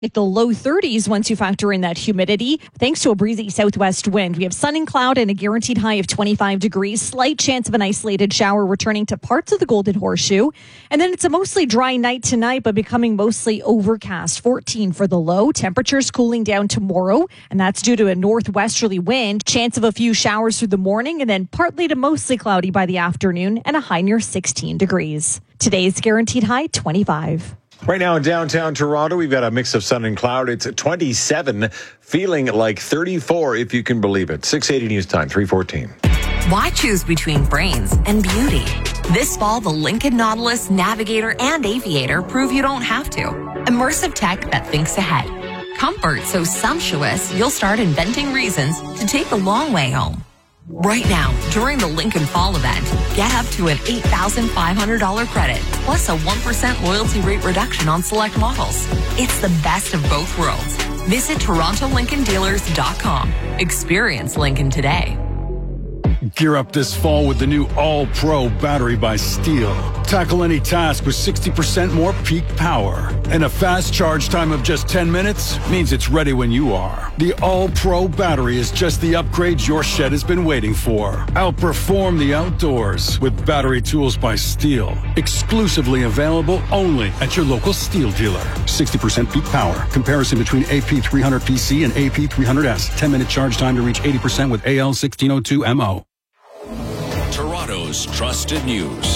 At the low 30s once you factor in that humidity, thanks to a breezy southwest wind. We have sun and cloud and a guaranteed high of 25 degrees. Slight chance of an isolated shower returning to parts of the Golden Horseshoe. And then it's a mostly dry night tonight, but becoming mostly overcast. 14 for the low. Temperatures cooling down tomorrow, and that's due to a northwesterly wind. Chance of a few showers through the morning, and then partly to mostly cloudy by the afternoon, and a high near 16 degrees. Today's guaranteed high, 25. Right now in downtown Toronto, we've got a mix of sun and cloud. It's 27, feeling like 34, if you can believe it. 6:80 News Time, 3:14. Why choose between brains and beauty? This fall, the Lincoln Nautilus, Navigator, and Aviator prove you don't have to. Immersive tech that thinks ahead. Comfort so sumptuous, you'll start inventing reasons to take the long way home. Right now, during the Lincoln Fall event, get up to an $8,500 credit, plus a 1% loyalty rate reduction on select models. It's the best of both worlds. Visit TorontoLincolnDealers.com. Experience Lincoln today. Gear up this fall with the new All-Pro battery by Steel. Tackle any task with 60% more peak power. And a fast charge time of just 10 minutes means it's ready when you are. The All-Pro battery is just the upgrade your shed has been waiting for. Outperform the outdoors with battery tools by Steel. Exclusively available only at your local Steel dealer. 60% peak power. Comparison between AP300PC and AP300S. 10-minute charge time to reach 80% with AL1602MO. Toronto's trusted news.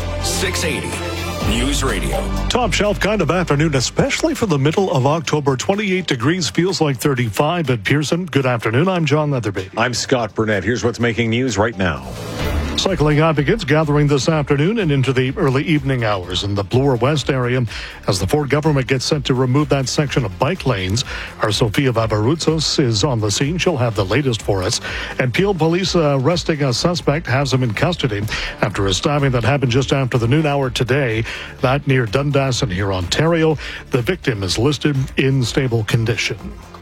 680 News Radio. Top shelf kind of afternoon, especially for the middle of October. 28 degrees, feels like 35 at Pearson. Good afternoon. I'm John Leatherby. I'm Scott Burnett. Here's what's making news right now. Cycling advocates gathering this afternoon and into the early evening hours in the Bloor West area as the Ford government gets set to remove that section of bike lanes. Our Sofia Vavaruzos is on the scene. She'll have the latest for us. And Peel police arresting a suspect, has him in custody after a stabbing that happened just after the noon hour today. That near Dundas in here, Ontario. The victim is listed in stable condition.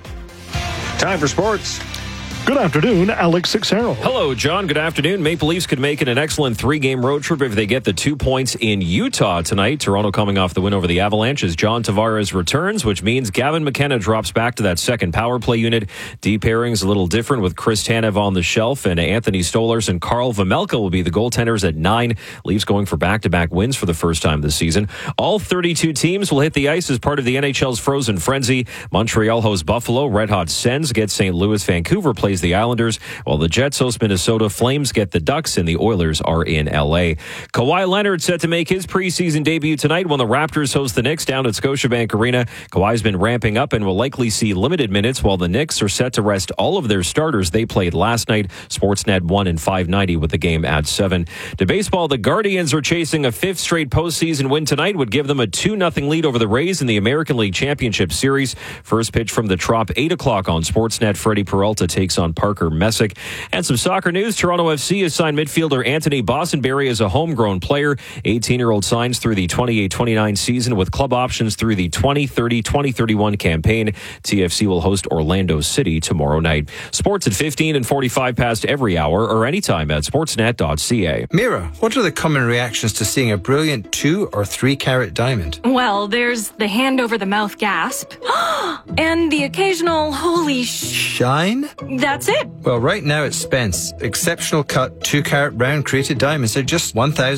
Time for sports. Good afternoon, Alex Sixero. Hello, John. Good afternoon. Maple Leafs could make it an excellent 3-game road trip if they get the 2 points in Utah tonight. Toronto coming off the win over the Avalanche as John Tavares returns, which means Gavin McKenna drops back to that second power play unit. Deep pairing's a little different with Chris Tanev on the shelf, and Anthony Stolarz and Carl Vejmelka will be the goaltenders at 9. Leafs going for back-to-back wins for the first time this season. All 32 teams will hit the ice as part of the NHL's Frozen Frenzy. Montreal hosts Buffalo. Red Hot Sens get St. Louis. Vancouver plays the Islanders, while the Jets host Minnesota. Flames get the Ducks, and the Oilers are in L.A. Kawhi Leonard set to make his preseason debut tonight when the Raptors host the Knicks down at Scotiabank Arena. Kawhi's been ramping up and will likely see limited minutes, while the Knicks are set to rest all of their starters they played last night. Sportsnet won in 590 with the game at 7. To baseball, the Guardians are chasing a 5th straight postseason win tonight, would give them a 2-0 lead over the Rays in the American League Championship Series. First pitch from the Trop, 8 o'clock on Sportsnet. Freddie Peralta takes on Parker Messick. And some soccer news. Toronto FC has signed midfielder Anthony Bossenberry as a homegrown player. 18-year-old signs through the 28-29 season with club options through the 2030-2031 campaign. TFC will host Orlando City tomorrow night. Sports at 15 and 45 past every hour or anytime at sportsnet.ca. Mira, what are the common reactions to seeing a brilliant 2 or 3 carat diamond? Well, there's the hand over the mouth gasp and the occasional holy shine. That's it. Well, right now at Spence, exceptional cut 2 carat round crated diamonds are just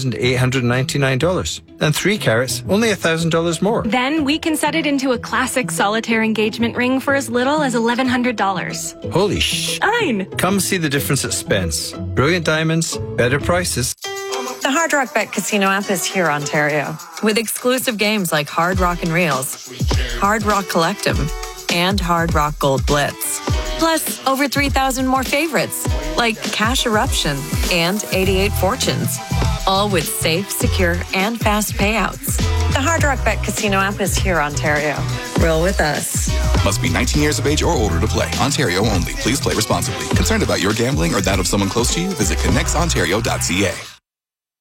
$1,899. And 3 carats, only $1,000 more. Then we can set it into a classic solitaire engagement ring for as little as $1,100. Holy shine! Come see the difference at Spence. Brilliant diamonds, better prices. The Hard Rock Bet Casino app is here, Ontario, with exclusive games like Hard Rock and Reels, Hard Rock Collectum, and Hard Rock Gold Blitz. Plus, over 3,000 more favorites, like Cash Eruption and 88 Fortunes. All with safe, secure, and fast payouts. The Hard Rock Bet Casino app is here, Ontario. Roll with us. Must be 19 years of age or older to play. Ontario only. Please play responsibly. Concerned about your gambling or that of someone close to you? Visit connectsontario.ca.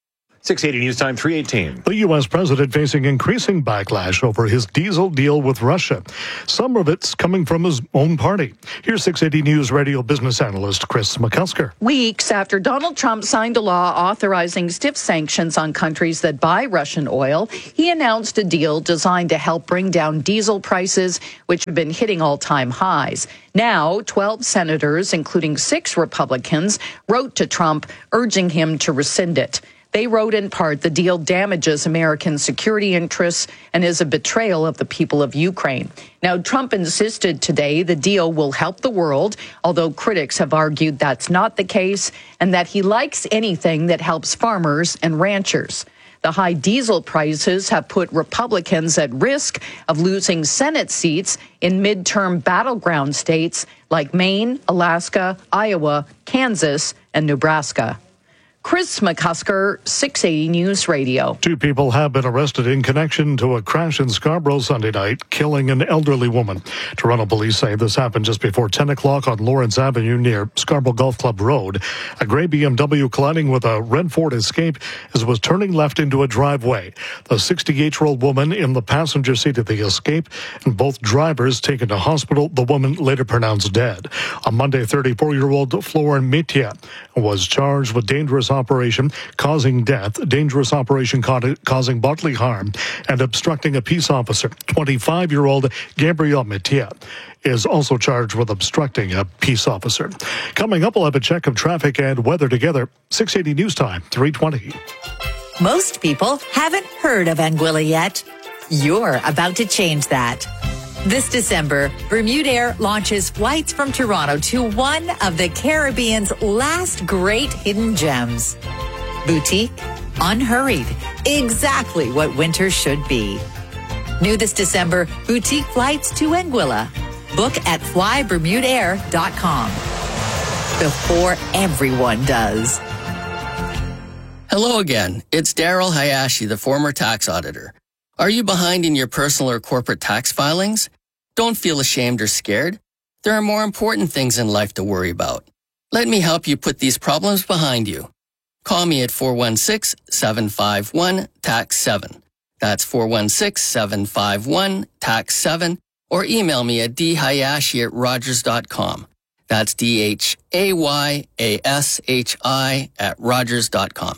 680 News Time, 3:18. The U.S. president facing increasing backlash over his diesel deal with Russia. Some of it's coming from his own party. Here's 680 News Radio business analyst Chris McCusker. Weeks after Donald Trump signed a law authorizing stiff sanctions on countries that buy Russian oil, he announced a deal designed to help bring down diesel prices, which have been hitting all-time highs. Now, 12 senators, including 6 Republicans, wrote to Trump urging him to rescind it. They wrote in part, the deal damages American security interests and is a betrayal of the people of Ukraine. Now, Trump insisted today the deal will help the world, although critics have argued that's not the case and that he likes anything that helps farmers and ranchers. The high diesel prices have put Republicans at risk of losing Senate seats in midterm battleground states like Maine, Alaska, Iowa, Kansas, and Nebraska. Chris McCusker, 680 News Radio. 2 people have been arrested in connection to a crash in Scarborough Sunday night, killing an elderly woman. Toronto police say this happened just before 10 o'clock on Lawrence Avenue near Scarborough Golf Club Road. A gray BMW colliding with a red Ford Escape as it was turning left into a driveway. The 68-year-old woman in the passenger seat of the Escape and both drivers taken to hospital. The woman later pronounced dead. On Monday, 34-year-old Florent Metier was charged with dangerous operation causing death, dangerous operation causing bodily harm, and obstructing a peace officer. 25-year-old Gabriel Metier is also charged with obstructing a peace officer. Coming up, we'll have a check of traffic and weather together. 680 News Time, 3:20. Most people haven't heard of Anguilla yet. You're about to change that. This December, Bermudair launches flights from Toronto to one of the Caribbean's last great hidden gems. Boutique, unhurried, exactly what winter should be. New this December, boutique flights to Anguilla. Book at flybermudair.com. Before everyone does. Hello again. It's Daryl Hayashi, the former tax auditor. Are you behind in your personal or corporate tax filings? Don't feel ashamed or scared. There are more important things in life to worry about. Let me help you put these problems behind you. Call me at 416-751-TAX-7. That's 416-751-TAX-7. Or email me at dhayashi@rogers.com. That's DHAYASHI@rogers.com.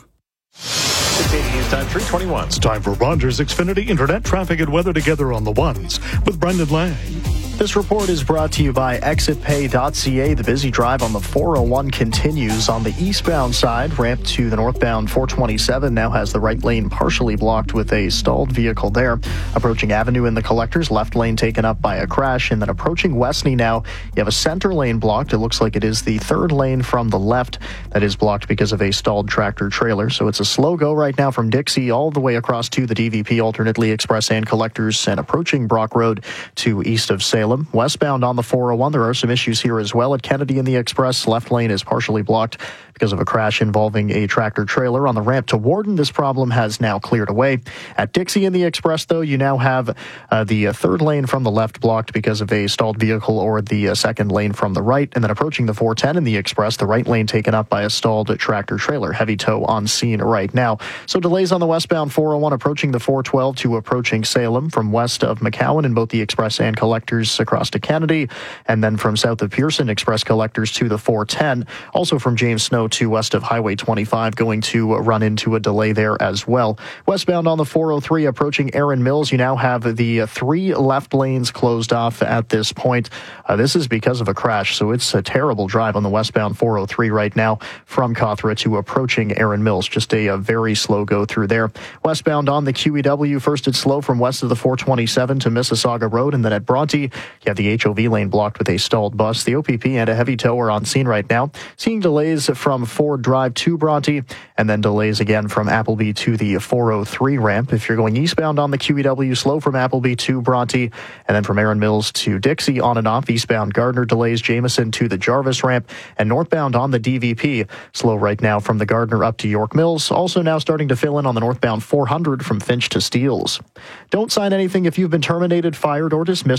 680 News Time, 3:21. It's time for Rogers Xfinity Internet traffic and weather together on the ones with Brendan Lang. This report is brought to you by exitpay.ca. The busy drive on the 401 continues. On the eastbound side, ramp to the northbound 427 now has the right lane partially blocked with a stalled vehicle there. Approaching Avenue in the Collectors, left lane taken up by a crash. And then approaching Westney now, you have a center lane blocked. It looks like it is the third lane from the left that is blocked because of a stalled tractor trailer. So it's a slow go right now from Dixie all the way across to the DVP, alternately Express and Collectors, and approaching Brock Road to east of Salem. Westbound on the 401, there are some issues here as well. At Kennedy in the Express, left lane is partially blocked because of a crash involving a tractor trailer. On the ramp to Warden, this problem has now cleared away. At Dixie in the Express, though, you now have the third lane from the left blocked because of a stalled vehicle, or the second lane from the right. And then approaching the 410 in the Express, the right lane taken up by a stalled tractor trailer. Heavy tow on scene right now. So delays on the westbound 401 approaching the 412 to approaching Salem from west of McCowan in both the Express and Collectors across to Kennedy. And then from south of Pearson, Express Collectors to the 410. Also from James Snow to west of Highway 25, going to run into a delay there as well. Westbound on the 403 approaching Erin Mills, you now have the 3 left lanes closed off at this point. This is because of a crash, so it's a terrible drive on the westbound 403 right now from Cawthra to approaching Erin Mills. Just a very slow go through there. Westbound on the QEW, first it's slow from west of the 427 to Mississauga Road, and then at Bronte, you have the HOV lane blocked with a stalled bus. The OPP and a heavy tow are on scene right now. Seeing delays from Ford Drive to Bronte, and then delays again from Appleby to the 403 ramp. If you're going eastbound on the QEW, slow from Appleby to Bronte, and then from Erin Mills to Dixie on and off. Eastbound Gardner delays Jameson to the Jarvis ramp, and northbound on the DVP, slow right now from the Gardner up to York Mills. Also now starting to fill in on the northbound 400 from Finch to Steeles. Don't sign anything if you've been terminated, fired, or dismissed from your job.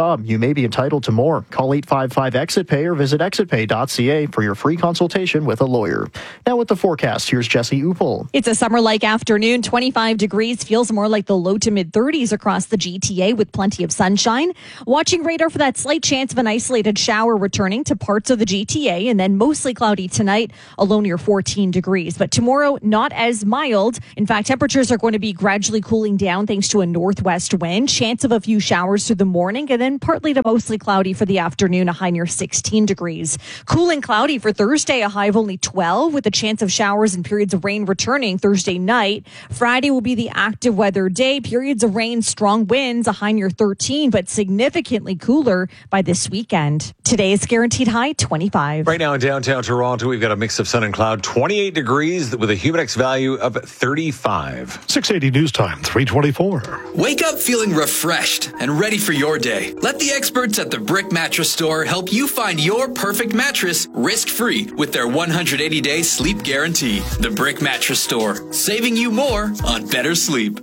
job, you may be entitled to more. Call 855-EXIT-PAY or visit exitpay.ca for your free consultation with a lawyer. Now with the forecast, here's Jesse Upel. It's a summer-like afternoon. 25 degrees feels more like the low to mid-30s across the GTA with plenty of sunshine. Watching radar for that slight chance of an isolated shower returning to parts of the GTA, and then mostly cloudy tonight, a low near 14 degrees. But tomorrow, not as mild. In fact, temperatures are going to be gradually cooling down thanks to a northwest wind. Chance of a few showers through the morning, and then partly to mostly cloudy for the afternoon, a high near 16 degrees. Cool and cloudy for Thursday, a high of only 12 with a chance of showers and periods of rain returning Thursday night. Friday will be the active weather day. Periods of rain, strong winds, a high near 13, but significantly cooler by this weekend. Today's guaranteed high 25. Right now in downtown Toronto, we've got a mix of sun and cloud, 28 degrees with a Humidex value of 35. 680 News Time, 324. Wake up feeling refreshed and ready for your day. Let the experts at the Brick Mattress Store help you find your perfect mattress risk-free with their 180-day sleep guarantee. The Brick Mattress Store, saving you more on better sleep.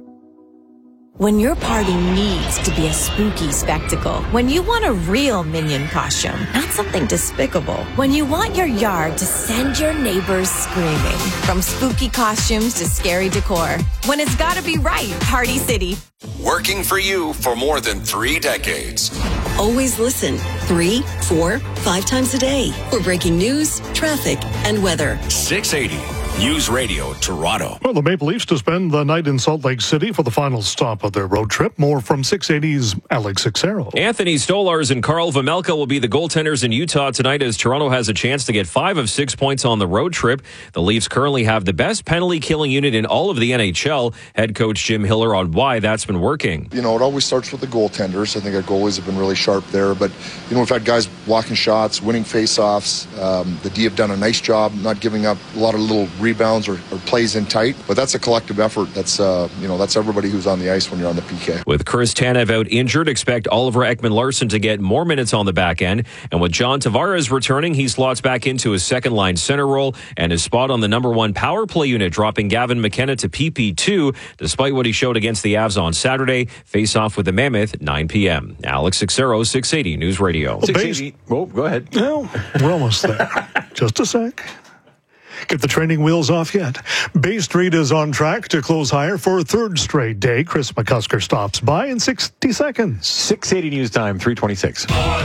When your party needs to be a spooky spectacle, when you want a real Minion costume, not something despicable, when you want your yard to send your neighbors screaming, from spooky costumes to scary decor, when it's gotta be right, Party City. Working for you for more than 3 decades. Always listen 3, 4, 5 times a day for breaking news, traffic, and weather. 680 News Radio Toronto. Well, the Maple Leafs to spend the night in Salt Lake City for the final stop of their road trip. More from 680's Alex Sixero. Anthony Stolarz and Carl Vejmelka will be the goaltenders in Utah tonight as Toronto has a chance to get 5 of 6 points on the road trip. The Leafs currently have the best penalty killing unit in all of the NHL. Head coach Jim Hiller on why that's been working. You know, it always starts with the goaltenders. I think our goalies have been really sharp there. But, you know, we've had guys blocking shots, winning faceoffs. The D have done a nice job not giving up a lot of little rebounds or plays in tight. But that's a collective effort. That's, that's everybody who's on the ice when you're on the PK. With Chris Tanev out injured, expect Oliver Ekman-Larsson to get more minutes on the back end. And with John Tavares returning, he slots back into his second-line center role and his spot on the number 1 power play unit, dropping Gavin McKenna to PP2, despite what he showed against the Avs on Saturday. Face-off with the Mammoth at 9 p.m. Alex Sixero, 680 News Radio. Well, 680. Oh, go ahead. No, we're almost there. Just a sec. Get the training wheels off yet. Bay Street is on track to close higher for a third straight day. Chris McCusker stops by in 60 seconds. 680 News Time, 326.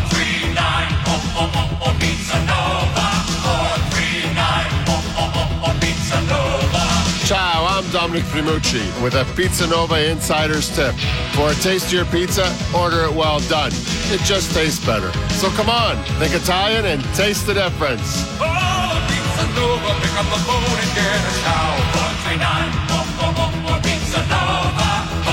439 Pizza Nova. 439 Pizza Nova. Ciao, I'm Dominic Primucci with a Pizza Nova Insider's Tip. For a tastier pizza, order it well done. It just tastes better. So come on, think Italian and taste the difference. Nova, pick up the phone and get a shower. 439 Pizza Nova.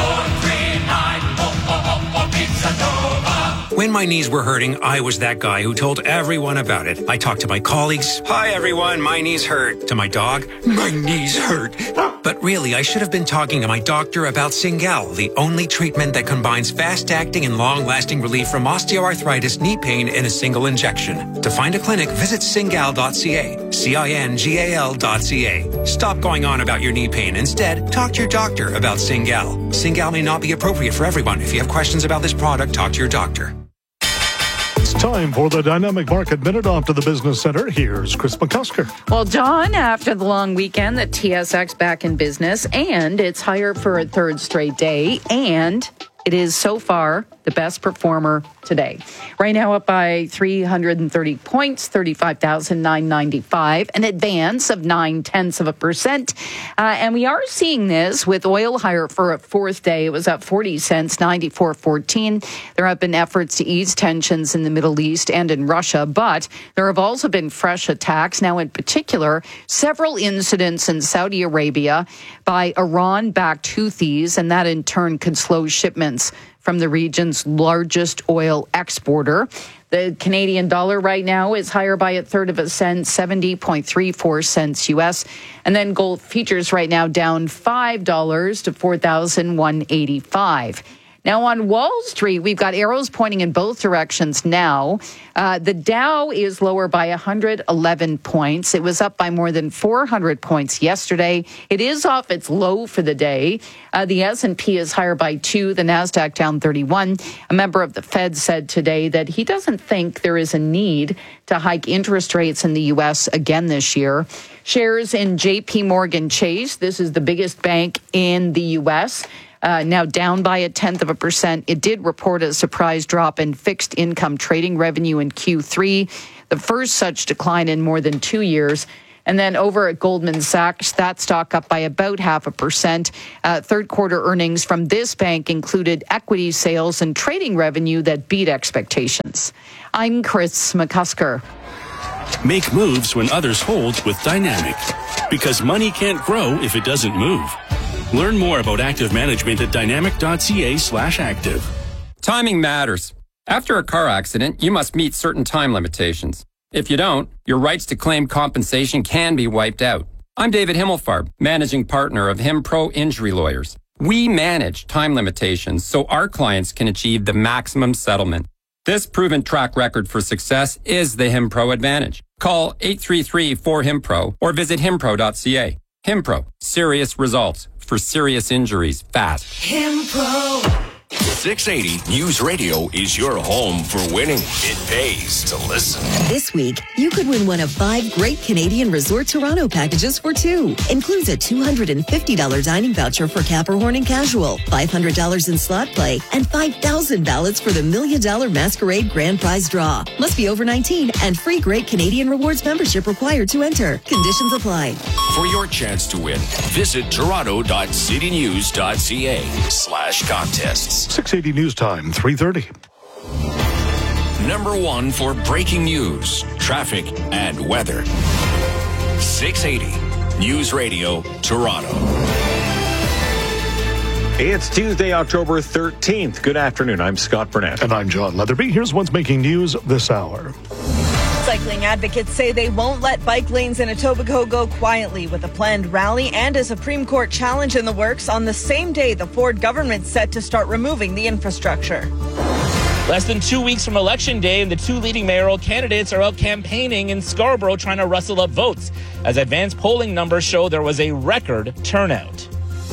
439 Pizza Nova. When my knees were hurting, I was that guy who told everyone about it. I talked to my colleagues. Hi, everyone. My knees hurt. To my dog. My knees hurt. But really, I should have been talking to my doctor about Cingal, the only treatment that combines fast-acting and long-lasting relief from osteoarthritis knee pain in a single injection. To find a clinic, visit cingal.ca. CINGAL.ca. Stop going on about your knee pain. Instead, talk to your doctor about Cingal. Cingal may not be appropriate for everyone. If you have questions about this product, talk to your doctor. It's time for the Dynamic Market Minute off to the Business Center. Here's Chris McCusker. Well, John, after the long weekend, the TSX back in business, and it's higher for a third straight day, and it is so far the best performer today. Right now up by 330 points, 35,995, an advance of 0.9%. And we are seeing this with oil higher for a fourth day. It was up 40 cents, 94.14. There have been efforts to ease tensions in the Middle East and in Russia, but there have also been fresh attacks. Now, in particular, several incidents in Saudi Arabia by Iran-backed Houthis, and that in turn could slow shipments from the region's largest oil exporter. The Canadian dollar right now is higher by a third of a cent, 70.34 cents U.S. And then gold futures right now down $5 to $4,185. Now on Wall Street, we've got arrows pointing in both directions now. The Dow is lower by 111 points. It was up by more than 400 points yesterday. It is off its low for the day. The S&P is higher by 2, the NASDAQ down 31. A member of the Fed said today that he doesn't think there is a need to hike interest rates in the U.S. again this year. Shares in J.P. Morgan Chase, this is the biggest bank in the U.S., now down by 0.1%. It did report a surprise drop in fixed income trading revenue in Q3, the first such decline in more than 2 years. And then over at Goldman Sachs, that stock up by about 0.5%. Third quarter earnings from this bank included equity sales and trading revenue that beat expectations. I'm Chris McCusker. Make moves when others hold with Dynamic, because money can't grow if it doesn't move. Learn more about active management at dynamic.ca/active. Timing matters. After a car accident, you must meet certain time limitations. If you don't, your rights to claim compensation can be wiped out. I'm David Himmelfarb, managing partner of HimPro Injury Lawyers. We manage time limitations so our clients can achieve the maximum settlement. This proven track record for success is the HimPro advantage. Call 833-4HIMPRO or visit himpro.ca. HimPro, serious results for serious injuries fast. HimPro. 680 News Radio is your home for winning. It pays to listen. This week, you could win one of 5 great Canadian Resort Toronto packages for 2. Includes a $250 dining voucher for Capricorn and Casual, $500 in slot play, and 5,000 ballots for the $1 Million Masquerade Grand Prize Draw. Must be over 19 and free Great Canadian Rewards membership required to enter. Conditions apply. For your chance to win, visit toronto.citynews.ca/contests. 680 News Time, 3:30. Number 1 for breaking news, traffic, and weather. 680 News Radio, Toronto. It's Tuesday, October 13th. Good afternoon. I'm Scott Burnett. And I'm John Leatherby. Here's what's making news this hour. Cycling advocates say they won't let bike lanes in Etobicoke go quietly, with a planned rally and a Supreme Court challenge in the works on the same day the Ford government's set to start removing the infrastructure. Less than 2 weeks from Election Day, and the 2 leading mayoral candidates are out campaigning in Scarborough trying to rustle up votes, as advanced polling numbers show there was a record turnout.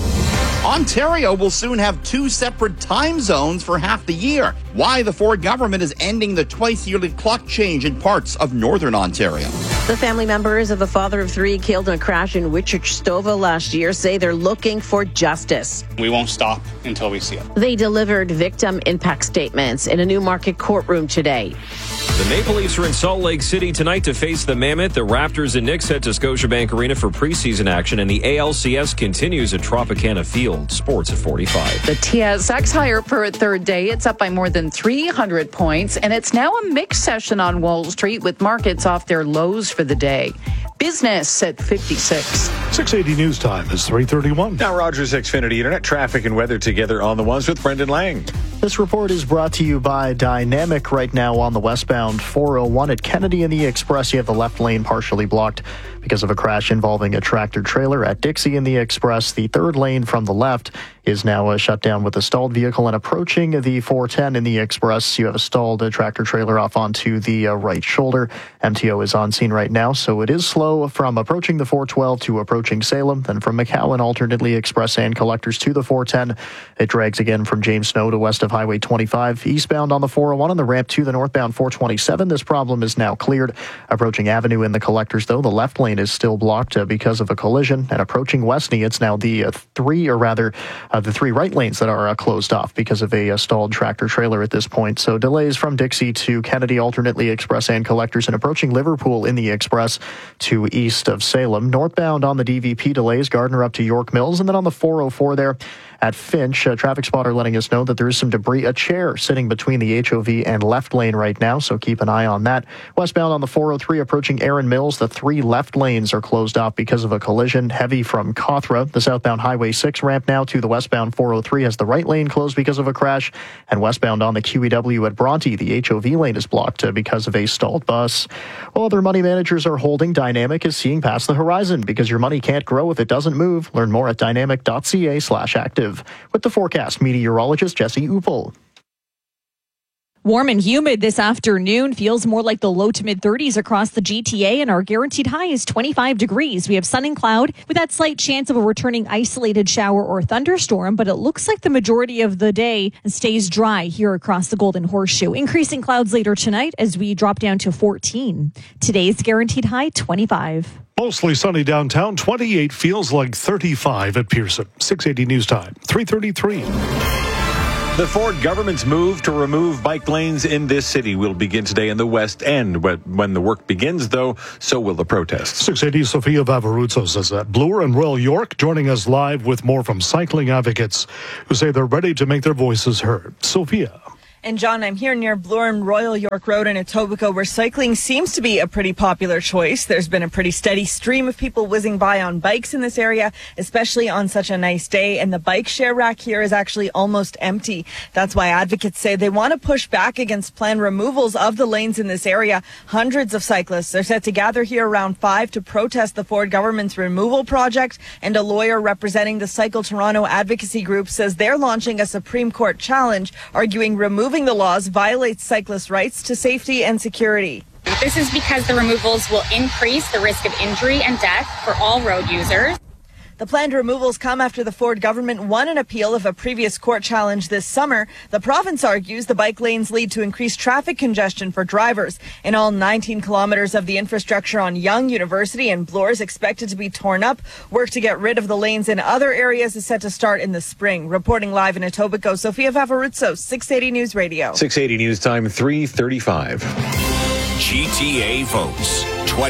Ontario will soon have 2 separate time zones for half the year. Why the Ford government is ending the twice-yearly clock change in parts of northern Ontario. The family members of a father of 3 killed in a crash in Wichita last year say they're looking for justice. We won't stop until we see it. They delivered victim impact statements in a Newmarket courtroom today. The Maple Leafs are in Salt Lake City tonight to face the Mammoth. The Raptors and Knicks head to Scotiabank Arena for preseason action, and the ALCS continues at Tropicana Field. Sports at 45. The TSX higher per third day. It's up by more than 300 points, and it's now a mixed session on Wall Street with markets off their lows for the day. Business at 56. 680 News Time is 3:31. Now Rogers Xfinity Internet traffic and weather together on the ones with Brendan Lang. This report is brought to you by Dynamic. Right now on the westbound 401 at Kennedy and the Express, you have the left lane partially blocked because of a crash involving a tractor trailer. At Dixie and the Express, the third lane from the left is now shut down with a stalled vehicle, and approaching the 410 in the Express, you have a stalled tractor trailer off onto the right shoulder. MTO is on scene right now, so it is slow from approaching the 412 to approaching Salem. Then from McCowan, alternately Express and Collectors to the 410. It drags again from James Snow to west of Highway 25. Eastbound on the 401 on the ramp to the northbound 427. This problem is now cleared. Approaching Avenue in the Collectors, though, the left lane is still blocked because of a collision. And approaching Westney, it's now the three right lanes that are closed off because of a stalled tractor trailer at this point. So delays from Dixie to Kennedy, alternately Express and Collectors, and approaching Liverpool in the Express to east of Salem. Northbound on the DVP, delays Gardner up to York Mills, and then on the 404 there at Finch, a traffic spotter letting us know that there is some debris, a chair sitting between the HOV and left lane right now, so keep an eye on that. Westbound on the 403 approaching Erin Mills, the 3 left lanes are closed off because of a collision, heavy from Cawthra. The southbound Highway 6 ramp now to the westbound 403 has the right lane closed because of a crash, and westbound on the QEW at Bronte, the HOV lane is blocked because of a stalled bus. While other money managers are holding, Dynamic is seeing past the horizon because your money can't grow if it doesn't move. Learn more at dynamic.ca/active. active. With the forecast, meteorologist Jesse Upel. Warm and humid this afternoon, feels more like the low to mid 30s across the GTA, and our guaranteed high is 25 degrees. We have sun and cloud with that slight chance of a returning isolated shower or thunderstorm, but it looks like the majority of the day stays dry here across the Golden Horseshoe. Increasing clouds later tonight as we drop down to 14. Today's guaranteed high, 25. Mostly sunny downtown, 28, feels like 35 at Pearson. 680 News Time, 3:33. The Ford government's move to remove bike lanes in this city will begin today in the West End. When the work begins, though, so will the protests. 680 Sofia Vavaruzzo says that. Bloor and Royal York joining us live with more from cycling advocates who say they're ready to make their voices heard. Sophia. And John, I'm here near Bloor and Royal York Road in Etobicoke, where cycling seems to be a pretty popular choice. There's been a pretty steady stream of people whizzing by on bikes in this area, especially on such a nice day. And the bike share rack here is actually almost empty. That's why advocates say they want to push back against planned removals of the lanes in this area. Hundreds of cyclists are set to gather here around 5 to protest the Ford government's removal project. And a lawyer representing the Cycle Toronto advocacy group says they're launching a Supreme Court challenge, arguing removing the laws violates cyclists' rights to safety and security. This is because the removals will increase the risk of injury and death for all road users. The planned removals come after the Ford government won an appeal of a previous court challenge this summer. The province argues the bike lanes lead to increased traffic congestion for drivers. In all, 19 kilometers of the infrastructure on Yonge University and Bloor is expected to be torn up. Work to get rid of the lanes in other areas is set to start in the spring. Reporting live in Etobicoke, Sofia Vavaruzzo, 680 News Radio. 680 News Time, 3:35. GTA votes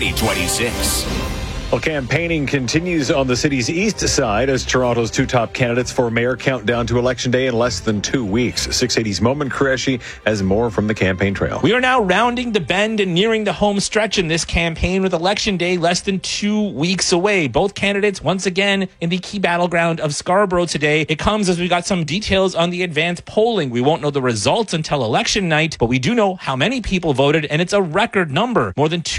2026. Well, campaigning continues on the city's east side as Toronto's two top candidates for mayor count down to Election Day in less than 2 weeks. 680's Momin Qureshi has more from the campaign trail. We are now rounding the bend and nearing the home stretch in this campaign with Election Day less than 2 weeks away. Both candidates once again in the key battleground of Scarborough today. It comes as we got some details on the advanced polling. We won't know the results until election night, but we do know how many people voted, and it's a record number. More than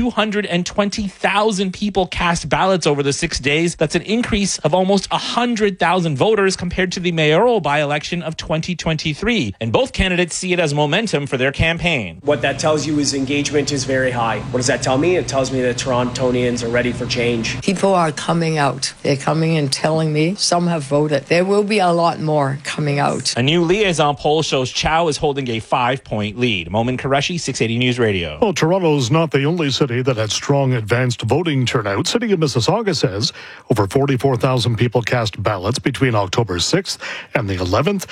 220,000 people cast ballots over the 6 days. That's an increase of almost 100,000 voters compared to the mayoral by-election of 2023. And both candidates see it as momentum for their campaign. What that tells you is engagement is very high. What does that tell me? It tells me that Torontonians are ready for change. People are coming out. They're coming and telling me some have voted. There will be a lot more coming out. A new liaison poll shows Chow is holding a 5-point lead. Momin Qureshi, 680 News Radio. Well, Toronto's not the only city that had strong advanced voting turnout. City of Mississauga says over 44,000 people cast ballots between October 6th and the 11th,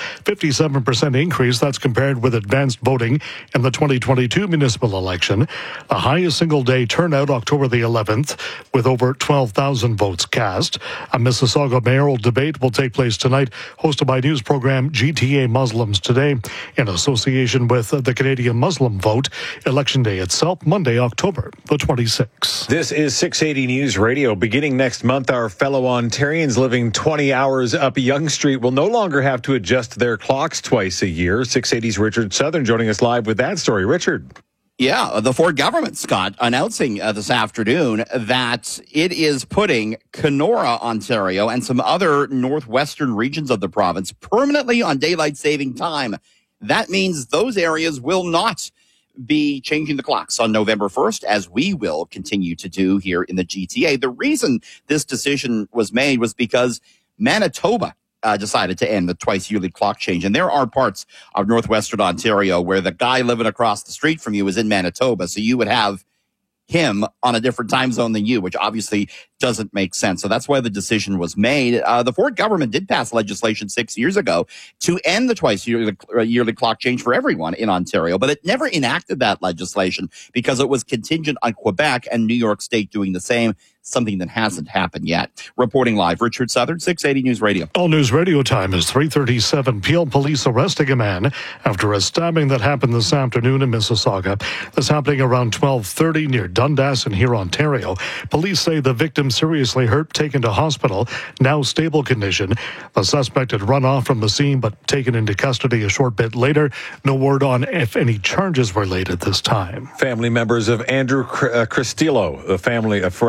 57% increase. That's compared with advanced voting in the 2022 municipal election. The highest single-day turnout October the 11th with over 12,000 votes cast. A Mississauga mayoral debate will take place tonight, hosted by news program GTA Muslims Today in association with the Canadian Muslim Vote. Election Day itself, Monday, October the 26th. This is 680 News Radio. Beginning next month, our fellow Ontarians living 20 hours up Yonge Street will no longer have to adjust their clocks twice a year. 680's Richard Southern joining us live with that story. Richard. Yeah, the Ford government, Scott, announcing this afternoon that it is putting Kenora, Ontario, and some other northwestern regions of the province permanently on daylight saving time. That means those areas will not be changing the clocks on November 1st, as we will continue to do here in the GTA. The reason this decision was made was because Manitoba decided to end the twice-yearly clock change. And there are parts of northwestern Ontario where the guy living across the street from you is in Manitoba, so you would have him on a different time zone than you, which obviously doesn't make sense. So that's why the decision was made. The Ford government did pass legislation 6 years ago to end the twice-yearly clock change for everyone in Ontario, but it never enacted that legislation because it was contingent on Quebec and New York State doing the same, something that hasn't happened yet. Reporting live, Richard Southern, 680 News Radio. All News Radio time is 3:37. Peel police arresting a man after a stabbing that happened this afternoon in Mississauga. This happening around 12:30 near Dundas in here, Ontario. Police say the victim seriously hurt, taken to hospital, now stable condition. The suspect had run off from the scene but taken into custody a short bit later. No word on if any charges were laid at this time. Family members of Andrew Cristillo, a father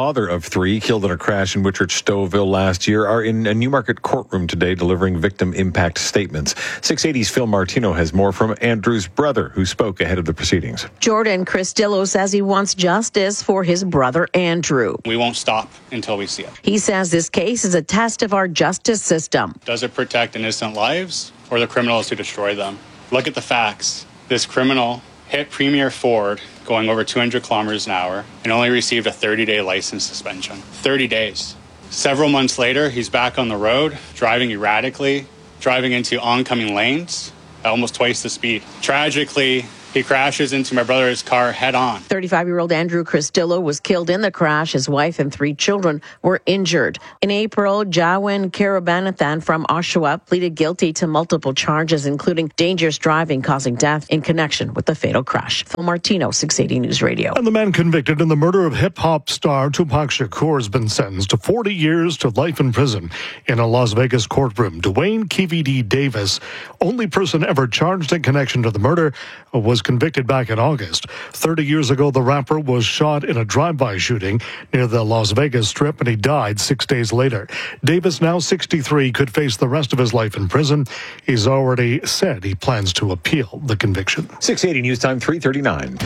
father of 3 killed in a crash in Whitchurch-Stouffville last year, are in a Newmarket courtroom today delivering victim impact statements. 680's Phil Martino has more from Andrew's brother, who spoke ahead of the proceedings. Jordan Cristillo says he wants justice for his brother Andrew. We won't stop until we see it. He says this case is a test of our justice system. Does it protect innocent lives or the criminals who destroy them? Look at the facts. This criminal hit Premier Ford going over 200 kilometers an hour and only received a 30-day license suspension. 30 days. Several months later, he's back on the road, driving erratically, driving into oncoming lanes at almost twice the speed. Tragically, he crashes into my brother's car head-on. 35-year-old Andrew Cristillo was killed in the crash. His wife and 3 children were injured. In April, Jawin Karabanathan from Oshawa pleaded guilty to multiple charges, including dangerous driving causing death in connection with the fatal crash. Phil Martino, 680 News Radio. And the man convicted in the murder of hip-hop star Tupac Shakur has been sentenced to 40 years to life in prison in a Las Vegas courtroom. Dwayne KVD Davis, only person ever charged in connection to the murder, was convicted back in August. 30 years ago, the rapper was shot in a drive-by shooting near the Las Vegas Strip, and he died 6 days later. Davis, now 63, could face the rest of his life in prison. He's already said he plans to appeal the conviction. 680 News Time, 3:39.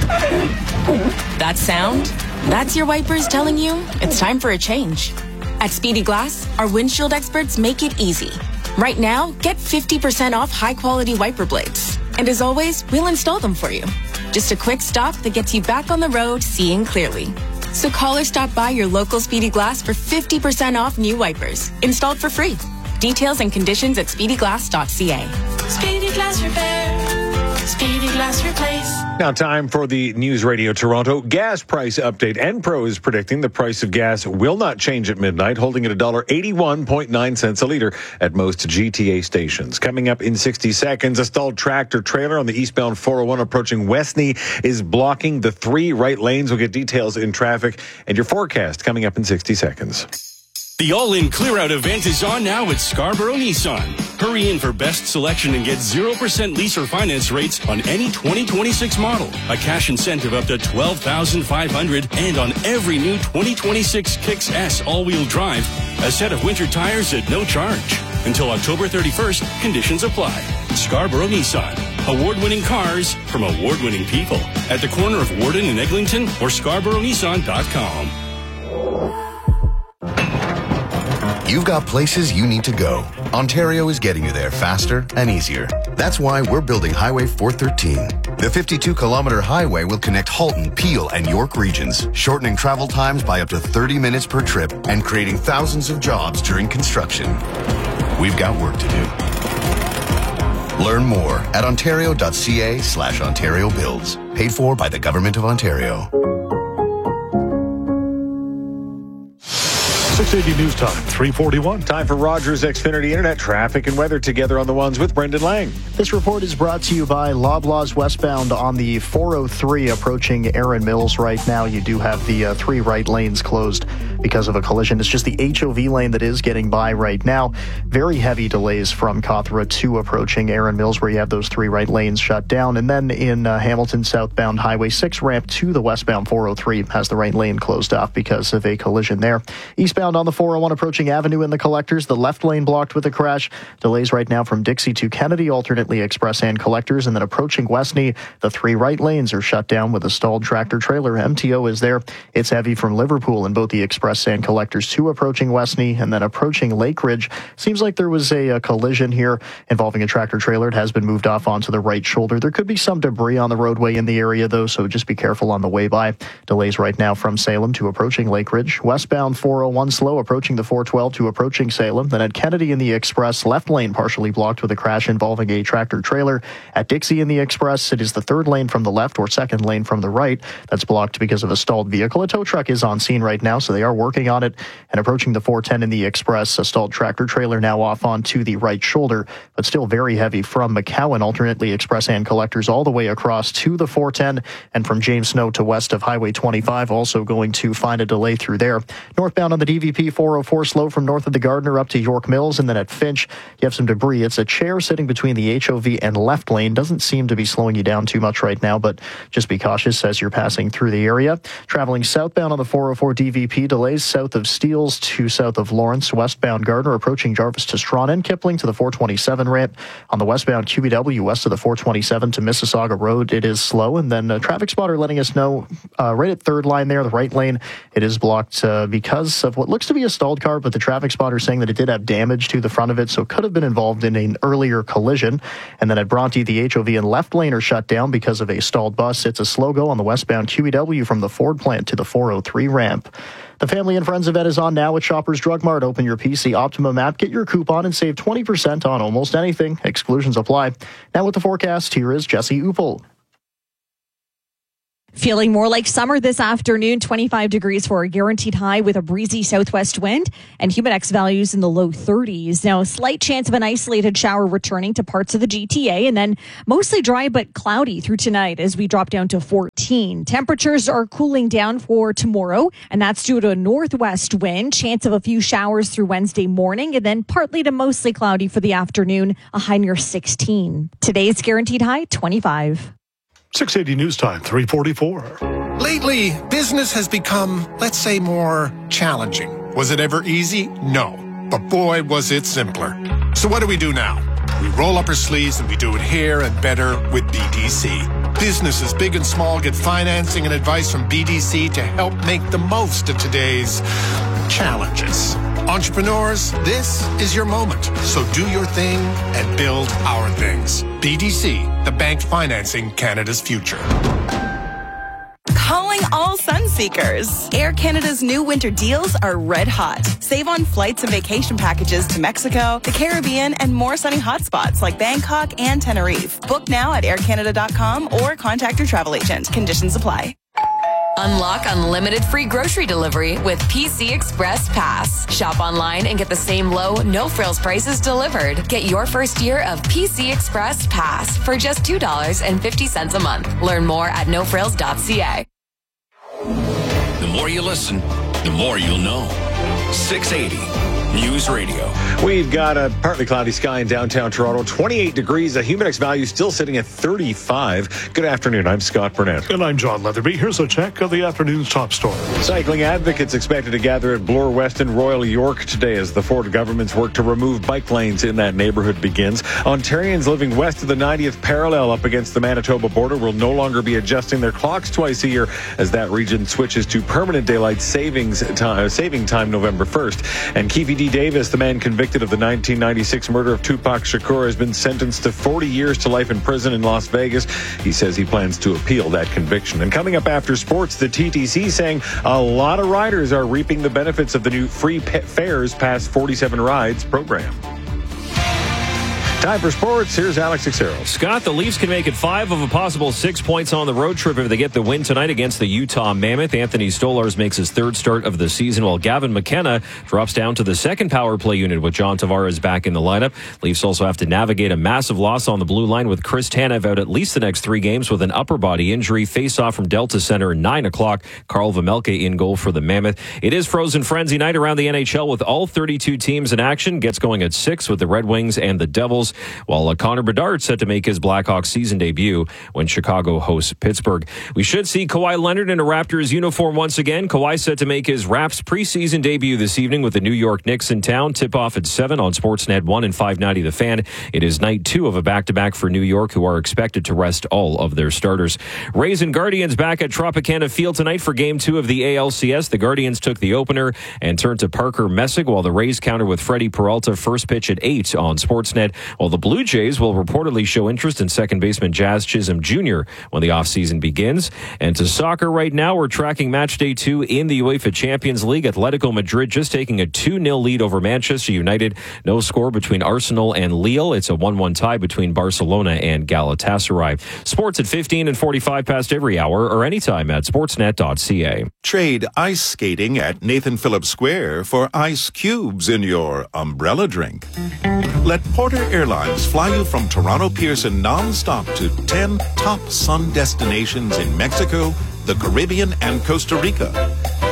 That sound? That's your wipers telling you it's time for a change. At Speedy Glass, our windshield experts make it easy. Right now, get 50% off high-quality wiper blades. And as always, we'll install them for you. Just a quick stop that gets you back on the road seeing clearly. So call or stop by your local Speedy Glass for 50% off new wipers, installed for free. Details and conditions at speedyglass.ca. Speedy Glass Repair. Speedy Glass Replace. Now time for the News Radio Toronto gas price update. Enpro is predicting the price of gas will not change at midnight, holding at $1.81.9 a liter at most GTA stations. Coming up in 60 seconds, a stalled tractor trailer on the eastbound 401 approaching Westney is blocking the 3 right lanes. We'll get details in traffic and your forecast coming up in 60 seconds. The all-in clear-out event is on now at Scarborough Nissan. Hurry in for best selection and get 0% lease or finance rates on any 2026 model. A cash incentive up to $12,500 and on every new 2026 Kicks S all-wheel drive. A set of winter tires at no charge. Until October 31st, conditions apply. Scarborough Nissan. Award-winning cars from award-winning people. At the corner of Warden and Eglinton or ScarboroughNissan.com. You've got places you need to go. Ontario is getting you there faster and easier. That's why we're building Highway 413. The 52-kilometer highway will connect Halton, Peel, and York regions, shortening travel times by up to 30 minutes per trip and creating thousands of jobs during construction. We've got work to do. Learn more at ontario.ca/Ontario Builds. Paid for by the Government of Ontario. 680 News Time, 3:41. Time for Rogers Xfinity Internet traffic and weather together on the ones with Brendan Lang. This report is brought to you by Loblaws westbound on the 403 approaching Erin Mills right now. You do have the 3 right lanes closed because of a collision. It's just the HOV lane that is getting by right now. Very heavy delays from Cawthra to approaching Erin Mills, where you have those 3 right lanes shut down. And then in Hamilton southbound Highway 6 ramp to the westbound 403 has the right lane closed off because of a collision there. Eastbound on the 401 approaching Avenue in the Collectors, the left lane blocked with a crash. Delays right now from Dixie to Kennedy, alternately Express and Collectors. And then approaching Westney, the 3 right lanes are shut down with a stalled tractor trailer. MTO is there. It's heavy from Liverpool in both the Express and Collectors 2 approaching Westney, and then approaching Lake Ridge. Seems like there was a collision here involving a tractor trailer. It has been moved off onto the right shoulder. There could be some debris on the roadway in the area, though, so just be careful on the way by. Delays right now from Salem to approaching Lake Ridge. Westbound 401 slow approaching the 412 to approaching Salem. Then at Kennedy in the Express, left lane partially blocked with a crash involving a tractor trailer. At Dixie in the Express, it is the 3rd lane from the left or 2nd lane from the right that's blocked because of a stalled vehicle. A tow truck is on scene right now, so they are working on it. And approaching the 410 in the Express, a stalled tractor trailer now off onto the right shoulder, but still very heavy from McCowan, alternately Express and Collectors all the way across to the 410, and from James Snow to west of Highway 25, also going to find a delay through there. Northbound on the DV DVP 404 slow from north of the Gardiner up to York Mills, and then at Finch, you have some debris. It's a chair sitting between the HOV and left lane. Doesn't seem to be slowing you down too much right now, but just be cautious as you're passing through the area. Traveling southbound on the 404 DVP, delays south of Steeles to south of Lawrence, westbound Gardiner approaching Jarvis to Strawn and Kipling to the 427 ramp. On the westbound QEW west of the 427 to Mississauga Road, it is slow. And then a traffic spotter letting us know right at third line there, the right lane, it is blocked because of what looks to be a stalled car, but the traffic spotter saying that it did have damage to the front of it, so it could have been involved in an earlier collision. And then at Bronte, the HOV and left lane are shut down because of a stalled bus. It's a slow go on the westbound QEW from the Ford plant to the 403 ramp. The Family and Friends event is on now at Shoppers Drug Mart. Open your PC Optimum app, get your coupon, and save 20% on almost anything. Exclusions apply. Now with the forecast, here is Jesse Uppel. Feeling more like summer this afternoon, 25 degrees for a guaranteed high with a breezy southwest wind and Humidex values in the low 30s. Now, a slight chance of an isolated shower returning to parts of the GTA, and then mostly dry but cloudy through tonight as we drop down to 14. Temperatures are cooling down for tomorrow, and that's due to a northwest wind. Chance of a few showers through Wednesday morning, and then partly to mostly cloudy for the afternoon, a high near 16. Today's guaranteed high, 25. 680 News Time, 3:44. Lately, business has become, let's say, more challenging. Was it ever easy? No. But boy, was it simpler. So what do we do now? We roll up our sleeves and we do it here and better with BDC. Businesses big and small get financing and advice from BDC to help make the most of today's challenges. Entrepreneurs, this is your moment. So do your thing and build our things. BDC, the bank financing Canada's future. Calling all Sunseekers. Air Canada's new winter deals are red hot. Save on flights and vacation packages to Mexico, the Caribbean, and more sunny hotspots like Bangkok and Tenerife. Book now at aircanada.com or contact your travel agent. Conditions apply. Unlock unlimited free grocery delivery with PC Express Pass. Shop online and get the same low, no-frills prices delivered. Get your first year of PC Express Pass for just $2.50 a month. Learn more at nofrills.ca. The more you listen, the more you'll know. 680 News Radio. We've got a partly cloudy sky in downtown Toronto, 28 degrees. The Humidex value still sitting at 35. Good afternoon. I'm Scott Burnett. And I'm John Leatherby. Here's a check of the afternoon's top stories. Cycling advocates expected to gather at Bloor West and Royal York today as the Ford government's work to remove bike lanes in that neighborhood begins. Ontarians living west of the 90th parallel up against the Manitoba border will no longer be adjusting their clocks twice a year as that region switches to permanent daylight saving time November 1st. And Keefe D. Davis, the man convicted of the 1996 murder of Tupac Shakur, has been sentenced to 40 years to life in prison in Las Vegas. He says he plans to appeal that conviction. And coming up after sports, the TTC saying a lot of riders are reaping the benefits of the new free fares past 47 rides program. Time for sports. Here's Alex Xero. Scott, the Leafs can make it 5 of a possible 6 points on the road trip if they get the win tonight against the Utah Mammoth. Anthony Stolarz makes his third start of the season, while Gavin McKenna drops down to the second power play unit with John Tavares back in the lineup. Leafs also have to navigate a massive loss on the blue line with Chris Tanev out at least the next 3 games with an upper body injury. Face-off from Delta Center at 9 o'clock. Carl Vejmelka in goal for the Mammoth. It is Frozen Frenzy night around the NHL with all 32 teams in action. Gets going at 6 with the Red Wings and the Devils, while Connor Bedard set to make his Blackhawks season debut when Chicago hosts Pittsburgh. We should see Kawhi Leonard in a Raptors uniform once again. Kawhi set to make his Raps preseason debut this evening with the New York Knicks in town. Tip-off at 7 on Sportsnet 1 and 590 The Fan. It is night 2 of a back-to-back for New York, who are expected to rest all of their starters. Rays and Guardians back at Tropicana Field tonight for Game 2 of the ALCS. The Guardians took the opener and turned to Parker Messick, while the Rays counter with Freddie Peralta. First pitch at 8 on Sportsnet, while the Blue Jays will reportedly show interest in second baseman Jazz Chisholm Jr. when the offseason begins. And to soccer right now, we're tracking match day 2 in the UEFA Champions League. Atletico Madrid just taking a 2-0 lead over Manchester United. No score between Arsenal and Lille. It's a 1-1 tie between Barcelona and Galatasaray. Sports at 15 and 45 past every hour or anytime at sportsnet.ca. Trade ice skating at Nathan Phillips Square for ice cubes in your umbrella drink. Let Porter Airlines fly you from Toronto Pearson non-stop to 10 top sun destinations in Mexico, the Caribbean, and Costa Rica.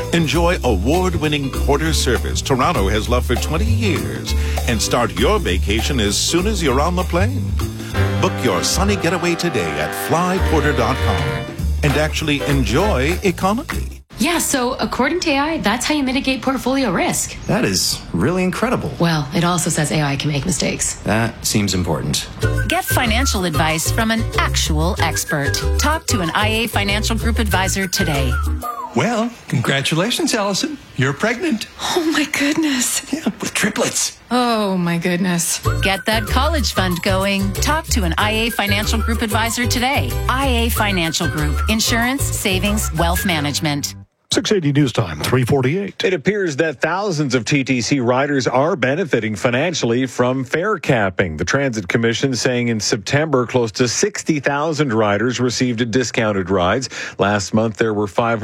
Enjoy award-winning porter service Toronto has loved for 20 years and start your vacation as soon as you're on the plane. Book your sunny getaway today at flyporter.com and actually enjoy economy. Yeah, so according to AI, that's how you mitigate portfolio risk. That is really incredible. Well, it also says AI can make mistakes. That seems important. Get financial advice from an actual expert. Talk to an IA Financial Group advisor today. Well, congratulations, Allison. You're pregnant. Oh my goodness. Yeah, with triplets. Oh my goodness. Get that college fund going. Talk to an IA Financial Group advisor today. IA Financial Group. Insurance, savings, wealth management. 680 News Time, 3:48. It appears that thousands of TTC riders are benefiting financially from fare capping. The Transit Commission saying in September, close to 60,000 riders received discounted rides. Last month, there were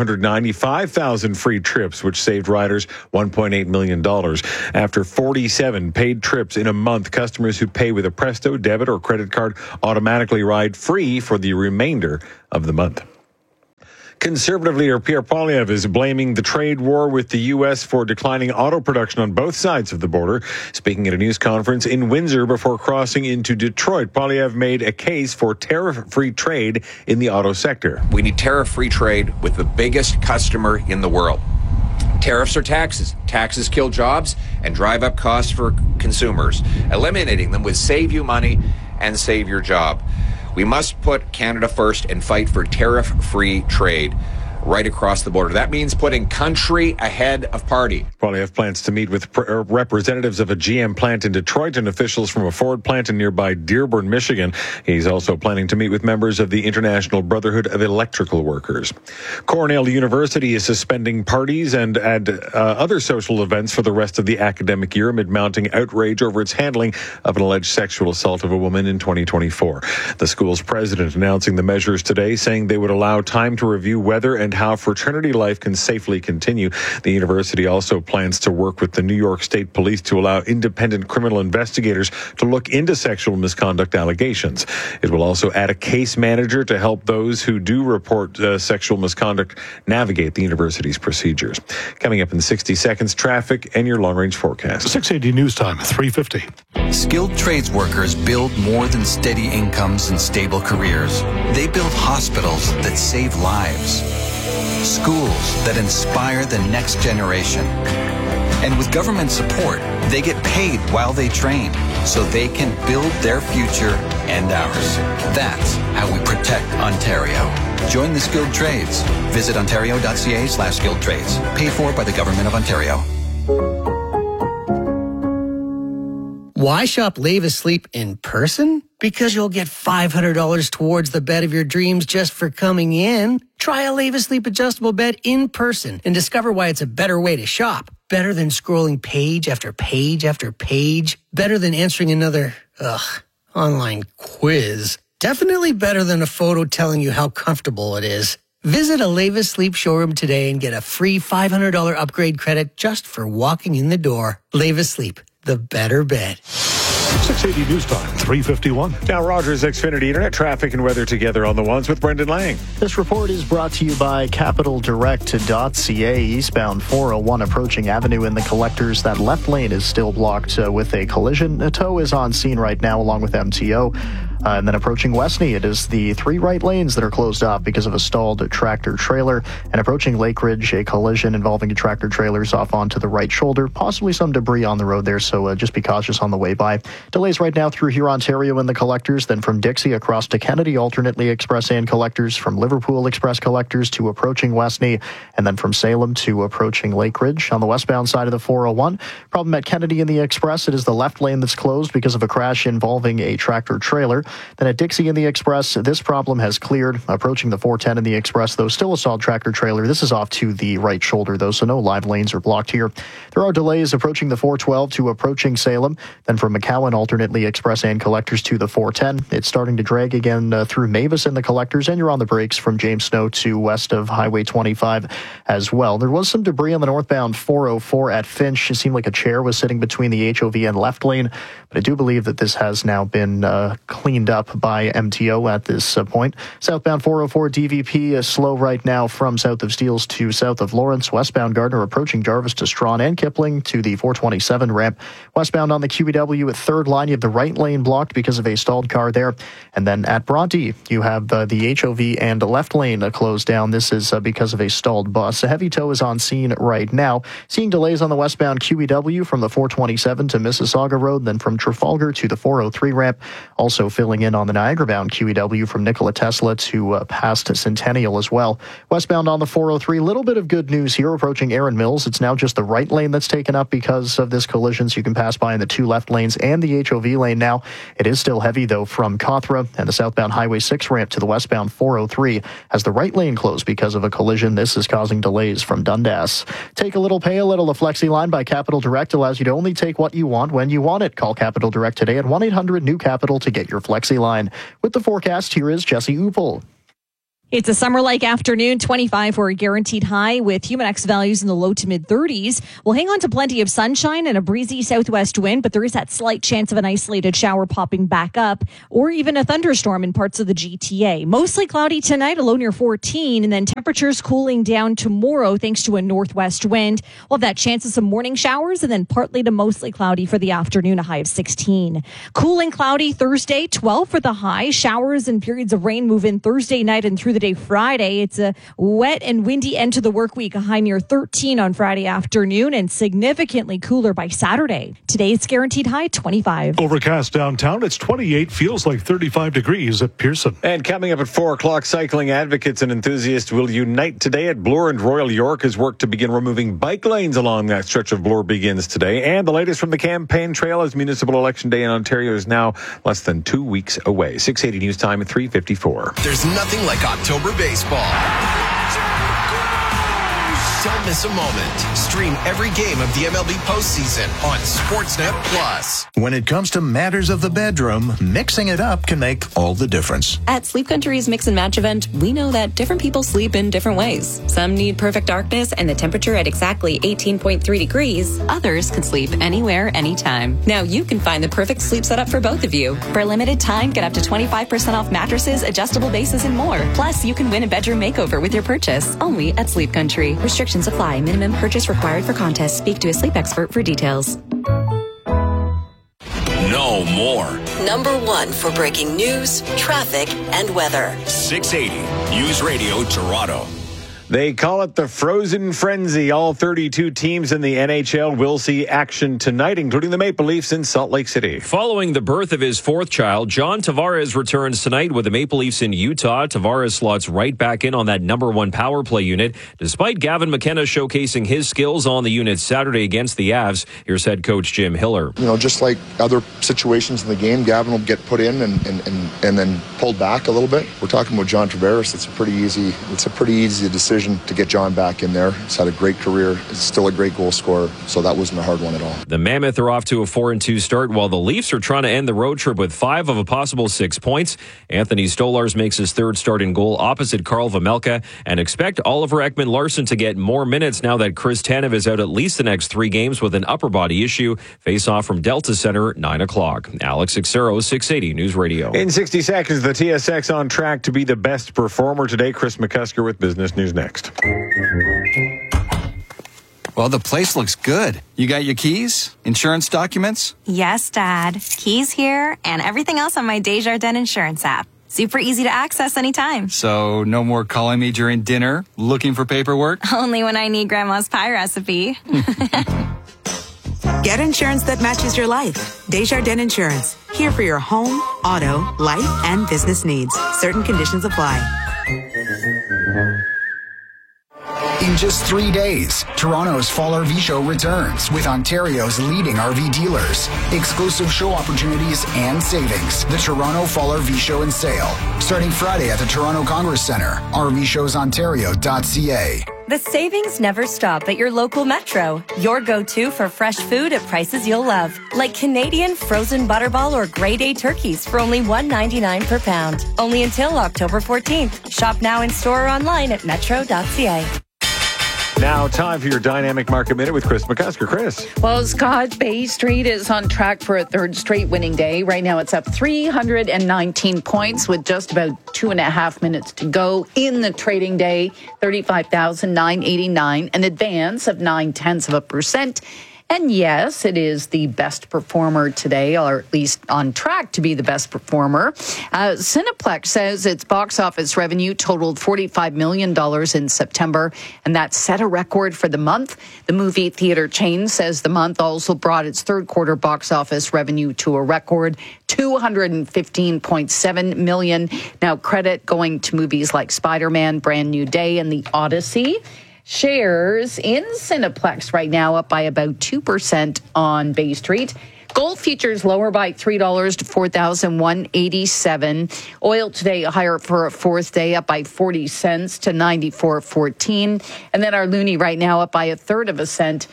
595,000 free trips, which saved riders $1.8 million. After 47 paid trips in a month, customers who pay with a Presto, debit, or credit card automatically ride free for the remainder of the month. Conservative leader Pierre Poilievre is blaming the trade war with the U.S. for declining auto production on both sides of the border. Speaking at a news conference in Windsor before crossing into Detroit, Poilievre made a case for tariff-free trade in the auto sector. We need tariff-free trade with the biggest customer in the world. Tariffs are taxes. Taxes kill jobs and drive up costs for consumers. Eliminating them would save you money and save your job. We must put Canada first and fight for tariff-free trade right across the border. That means putting country ahead of party. Poilievre plans to meet with representatives of a GM plant in Detroit and officials from a Ford plant in nearby Dearborn, Michigan. He's also planning to meet with members of the International Brotherhood of Electrical Workers. Cornell University is suspending parties and other social events for the rest of the academic year amid mounting outrage over its handling of an alleged sexual assault of a woman in 2024. The school's president announcing the measures today, saying they would allow time to review whether and how fraternity life can safely continue. The university also plans to work with the New York State Police to allow independent criminal investigators to look into sexual misconduct allegations. It will also add a case manager to help those who do report sexual misconduct navigate the university's procedures. Coming up in 60 seconds, traffic and your long-range forecast. 680 News Time, 3:50. Skilled trades workers build more than steady incomes and stable careers. They build hospitals that save lives. Schools that inspire the next generation. And with government support, they get paid while they train so they can build their future and ours. That's how we protect Ontario. Join the skilled trades. Visit ontario.ca/skilled trades. Paid for by the Government of Ontario. Why shop Leva Sleep in person? Because you'll get $500 towards the bed of your dreams just for coming in. Try a Leva Sleep adjustable bed in person and discover why it's a better way to shop. Better than scrolling page after page after page. Better than answering another, online quiz. Definitely better than a photo telling you how comfortable it is. Visit a Leva Sleep showroom today and get a free $500 upgrade credit just for walking in the door. Leva Sleep, the better bed. 680 News Time, 3:51. Now Rogers Xfinity Internet traffic and weather together on the ones with Brendan Lang. This report is brought to you by CapitalDirect.ca. Eastbound 401 approaching Avenue in the Collectors. That left lane is still blocked with a collision. A tow is on scene right now along with MTO. And then approaching Westney, it is the 3 right lanes that are closed off because of a stalled tractor trailer. And approaching Lake Ridge, a collision involving a tractor trailer is off onto the right shoulder. Possibly some debris on the road there, so just be cautious on the way by. Delays right now through here, Ontario and the Collectors, then from Dixie across to Kennedy, alternately Express and Collectors, from Liverpool Express Collectors to approaching Westney, and then from Salem to approaching Lake Ridge. On the westbound side of the 401, problem at Kennedy in the Express, it is the left lane that's closed because of a crash involving a tractor trailer. Then at Dixie in the Express, this problem has cleared. Approaching the 410 in the Express, though, still a stalled tractor trailer. This is off to the right shoulder, though, so no live lanes are blocked here. There are delays approaching the 412 to approaching Salem. Then from McCowan, alternately Express and Collectors to the 410. It's starting to drag again through Mavis and the Collectors, and you're on the brakes from James Snow to west of Highway 25 as well. There was some debris on the northbound 404 at Finch. It seemed like a chair was sitting between the HOV and left lane, but I do believe that this has now been cleaned cleaned up by MTO at this point. Southbound 404 DVP is slow right now from south of Steeles to south of Lawrence. Westbound Gardner approaching Jarvis to Strawn and Kipling to the 427 ramp. Westbound on the QEW at 3rd line, you have the right lane blocked because of a stalled car there. And then at Bronte, you have the HOV and left lane closed down. This is because of a stalled bus. A heavy tow is on scene right now. Seeing delays on the westbound QEW from the 427 to Mississauga Road, then from Trafalgar to the 403 ramp. Also filling in on the Niagara-bound QEW from Nikola Tesla to past Centennial as well. Westbound on the 403, little bit of good news here approaching Erin Mills. It's now just the right lane that's taken up because of this collision, so you can pass by in the 2 left lanes and the HOV lane now. It is still heavy, though, from Cawthra and the southbound Highway 6 ramp to the westbound 403 as the right lane closed because of a collision. This is causing delays from Dundas. Take a little, pay a little. The Flexi line by Capital Direct allows you to only take what you want when you want it. Call Capital Direct today at 1-800-NEW-CAPITAL to get your Flexi line. With the forecast, here is Jesse Upel. It's a summer-like afternoon, 25 for a guaranteed high with Humidex values in the low to mid-30s. We'll hang on to plenty of sunshine and a breezy southwest wind, but there is that slight chance of an isolated shower popping back up or even a thunderstorm in parts of the GTA. Mostly cloudy tonight, a low near 14, and then temperatures cooling down tomorrow thanks to a northwest wind. We'll have that chance of some morning showers and then partly to mostly cloudy for the afternoon, a high of 16. Cool and cloudy Thursday, 12 for the high. Showers and periods of rain move in Thursday night and through the day Friday. It's a wet and windy end to the work week, a high near 13 on Friday afternoon and significantly cooler by Saturday. Today's guaranteed high 25. Overcast downtown, it's 28, feels like 35 degrees at Pearson. And coming up at 4 o'clock, cycling advocates and enthusiasts will unite today at Bloor and Royal York as work to begin removing bike lanes along that stretch of Bloor begins today. And the latest from the campaign trail as municipal election day in Ontario is now less than 2 weeks away. 680 News Time at 3:54. There's nothing like October baseball. Don't miss a moment. Stream every game of the MLB postseason on Sportsnet Plus. When it comes to matters of the bedroom, mixing it up can make all the difference. At Sleep Country's Mix and Match event, we know that different people sleep in different ways. Some need perfect darkness and the temperature at exactly 18.3 degrees. Others can sleep anywhere, anytime. Now you can find the perfect sleep setup for both of you. For a limited time, get up to 25% off mattresses, adjustable bases, and more. Plus, you can win a bedroom makeover with your purchase. Only at Sleep Country. Restrictions apply. Minimum purchase required for contest. Speak to a sleep expert for details. No more. Number 1 for breaking news, traffic, and weather. 680 News Radio Toronto. They call it the Frozen Frenzy. All 32 teams in the NHL will see action tonight, including the Maple Leafs in Salt Lake City. Following the birth of his 4th child, John Tavares returns tonight with the Maple Leafs in Utah. Tavares slots right back in on that number 1 power play unit, despite Gavin McKenna showcasing his skills on the unit Saturday against the Avs. Here's head coach Jim Hiller. You know, just like other situations in the game, Gavin will get put in and then pulled back a little bit. We're talking about John Tavares. It's a pretty easy decision to get John back in there. He's had a great career. He's still a great goal scorer, so that wasn't a hard one at all. The Mammoth are off to a 4-2 start, while the Leafs are trying to end the road trip with 5 of a possible 6 points. Anthony Stolarz makes his 3rd start in goal opposite Carl Vejmelka, and expect Oliver Ekman-Larsson to get more minutes now that Chris Tanev is out at least the next 3 games with an upper body issue. Face off from Delta Center, 9 o'clock. Alex Xero, 680 News Radio. In 60 seconds, the TSX on track to be the best performer today. Chris McCusker with Business News Next. Well, the place looks good. You got your keys? Insurance documents? Yes, Dad. Keys here and everything else on my Desjardins Insurance app. Super easy to access anytime. So no more calling me during dinner, looking for paperwork? Only when I need Grandma's pie recipe. Get insurance that matches your life. Desjardins Insurance. Here for your home, auto, life, and business needs. Certain conditions apply. In just 3 days, Toronto's Fall RV Show returns with Ontario's leading RV dealers. Exclusive show opportunities and savings. The Toronto Fall RV Show and Sale. Starting Friday at the Toronto Congress Centre. RVShowsOntario.ca. The savings never stop at your local Metro. Your go-to for fresh food at prices you'll love. Like Canadian frozen butterball or grade A turkeys for only $1.99 per pound. Only until October 14th. Shop now in store or online at metro.ca. Now, time for your Dynamic Market Minute with Chris McCusker. Chris. Well, Scott, Bay Street is on track for a third straight winning day. Right now, it's up 319 points with just about 2.5 minutes to go in the trading day. 35,989, an advance of 0.9%. And yes, it is the best performer today, or at least on track to be the best performer. Cineplex says its box office revenue totaled $45 million in September, and that set a record for the month. The movie theater chain says the month also brought its third quarter box office revenue to a record $215.7 million. Now, credit going to movies like Spider-Man, Brand New Day, and The Odyssey. Shares in Cineplex right now up by about 2% on Bay Street. Gold futures lower by $3 to $4,187. Oil today higher for a fourth day, up by 40 cents to 94.14. And then our loonie right now up by a third of a cent,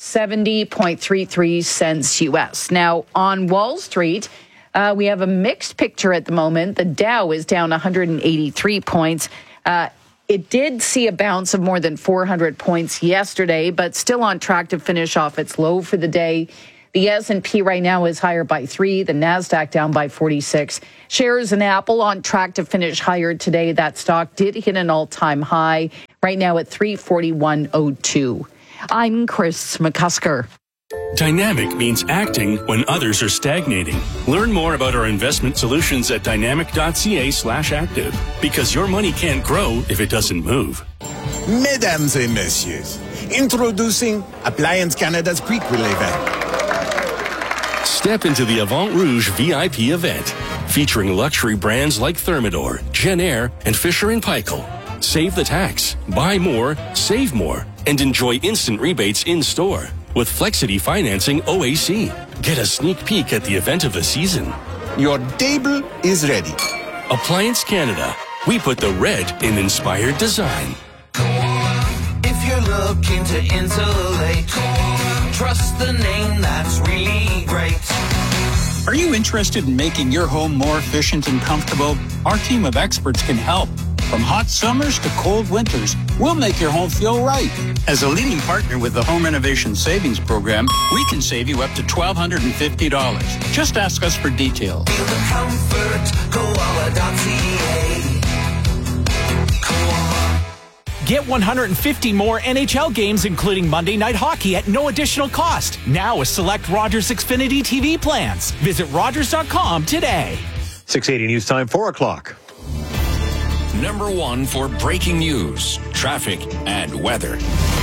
70.33 cents U.S. Now on Wall Street, we have a mixed picture at the moment. The Dow is down 183 points. It did see a bounce of more than 400 points yesterday, but still on track to finish off its low for the day. The S&P right now is higher by 3, the NASDAQ down by 46. Shares in Apple on track to finish higher today. That stock did hit an all-time high, right now at $341.02. I'm Chris McCusker. Dynamic means acting when others are stagnating. Learn more about our investment solutions at dynamic.ca/active, because your money can't grow if it doesn't move. Mesdames et messieurs, introducing Appliance Canada's prequel event. Step into the Avant Rouge VIP event, featuring luxury brands like Thermador, Genair, and Fisher & Paykel. Save the tax, buy more, save more, and enjoy instant rebates in-store. With Flexity Financing OAC. Get a sneak peek at the event of the season. Your table is ready. Appliance Canada. We put the red in inspired design. If you're looking to insulate, trust the name that's really great. Are you interested in making your home more efficient and comfortable? Our team of experts can help. From hot summers to cold winters, we'll make your home feel right. As a leading partner with the Home Renovation Savings Program, we can save you up to $1,250. Just ask us for details. Feel the comfort, koala.ca. Get 150 more NHL games, including Monday Night Hockey, at no additional cost. Now with select Rogers Xfinity TV plans. Visit Rogers.com today. 6:80 news time, 4 o'clock. Number one for breaking news, traffic, and weather.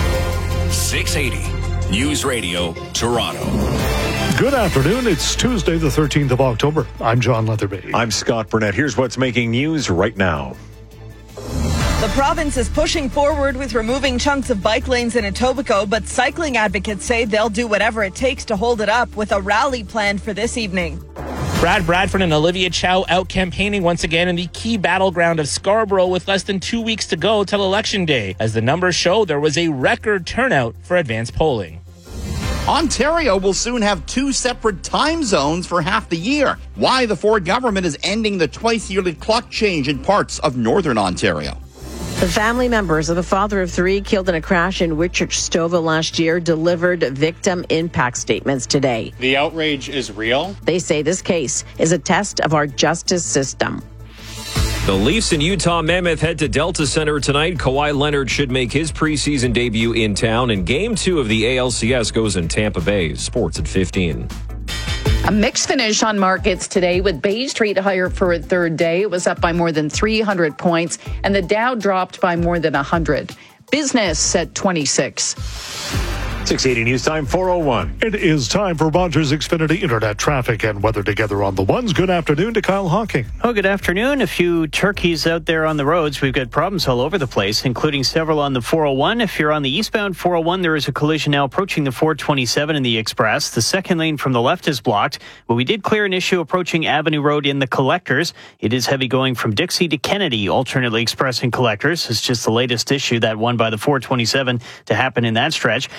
680 News Radio, Toronto. Good afternoon. It's Tuesday, the 13th of October. I'm John Leatherby. I'm Scott Burnett. Here's what's making news right now. The province is pushing forward with removing chunks of bike lanes in Etobicoke, but cycling advocates say they'll do whatever it takes to hold it up, with a rally planned for this evening. Brad Bradford and Olivia Chow out campaigning once again in the key battleground of Scarborough, with less than 2 weeks to go till Election Day. As the numbers show, there was a record turnout for advanced polling. Ontario will soon have 2 separate time zones for half the year. Why the Ford government is ending the twice-yearly clock change in parts of northern Ontario. The family members of the father of 3 killed in a crash in Whitchurch Stouffville last year delivered victim impact statements today. The outrage is real. They say this case is a test of our justice system. The Leafs and Utah Mammoth head to Delta Center tonight. Kawhi Leonard should make his preseason debut in town, and Game 2 of the ALCS goes in Tampa Bay. Sports at 15. A mixed finish on markets today, with Bay Street higher for a third day. It was up by more than 300 points, and the Dow dropped by more than 100. Business at 26. 680 news time, 4:01. It is time for Rogers Xfinity Internet traffic and weather together on the ones. Good afternoon to Kyle Hawking. Oh, good afternoon. A few turkeys out there on the roads. We've got problems all over the place, including several on the 401. If you're on the eastbound 401, there is a collision now approaching the 427 in the Express. The second lane from the left is blocked, but we did clear an issue approaching Avenue Road in the Collectors. It is heavy going from Dixie to Kennedy, alternately expressing Collectors. It's just the latest issue, that one by the 427, to happen in that stretch. And then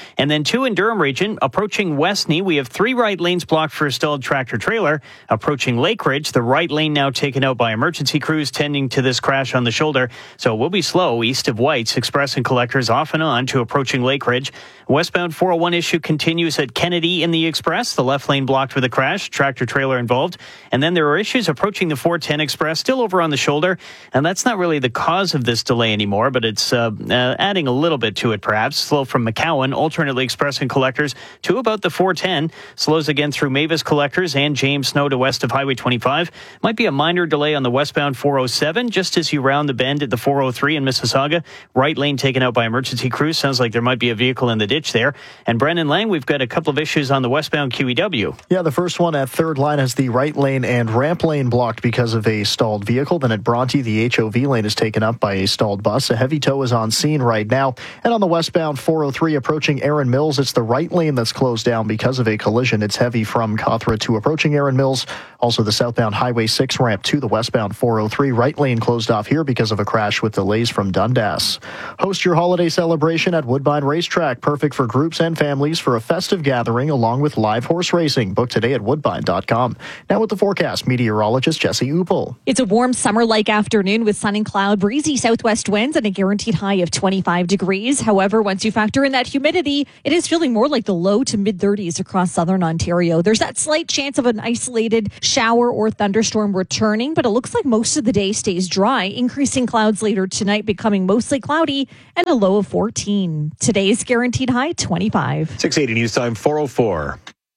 and 2 in Durham region. Approaching Westney, we have 3 right lanes blocked for a stalled tractor-trailer. Approaching Lake Ridge, the right lane now taken out by emergency crews tending to this crash on the shoulder. So it will be slow east of White's. Express and collectors off and on to approaching Lake Ridge. Westbound 401 issue continues at Kennedy in the Express. The left lane blocked with a crash, tractor-trailer involved. And then there are issues approaching the 410 Express, still over on the shoulder. And that's not really the cause of this delay anymore, but it's adding a little bit to it, perhaps. Slow from McCowan, alternately Express and collectors to about the 410. Slows again through Mavis collectors and James Snow to west of Highway 25. Might be a minor delay on the westbound 407, just as you round the bend at the 403 in Mississauga. Right lane taken out by emergency crews. Sounds like there might be a vehicle in the ditch there. And Brendan Lang, we've got a couple of issues on the westbound QEW. Yeah, the first one at Third Line has the right lane and ramp lane blocked because of a stalled vehicle. Then at Bronte, the HOV lane is taken up by a stalled bus. A heavy tow is on scene right now. And on the westbound 403 approaching Erin Mills, it's the right lane that's closed down because of a collision. It's heavy from Cawthra to approaching Erin Mills. Also the southbound Highway 6 ramp to the westbound 403. Right lane closed off here because of a crash with delays from Dundas. Host your holiday celebration at Woodbine Racetrack. Perfect for groups and families for a festive gathering along with live horse racing. Book today at woodbine.com. Now with the forecast, meteorologist Jesse Upel. It's a warm summer-like afternoon with sun and cloud, breezy southwest winds, and a guaranteed high of 25 degrees. However, once you factor in that humidity, it is feeling more like the low to mid-30s across southern Ontario. There's that slight chance of an isolated shower or thunderstorm returning, but it looks like most of the day stays dry. Increasing clouds later tonight, becoming mostly cloudy, and a low of 14. Today's guaranteed high, 25. 680 News Time 4:04.